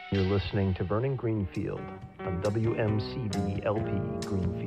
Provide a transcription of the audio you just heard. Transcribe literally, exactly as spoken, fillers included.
You're listening to Vernon Greenfield on W M C V L P Greenfield.